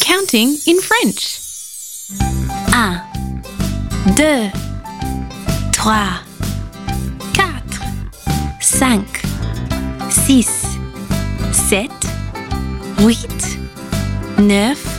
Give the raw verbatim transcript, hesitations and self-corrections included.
counting in French. Un, deux, trois, quatre, cinq, six, sept, huit, neuf,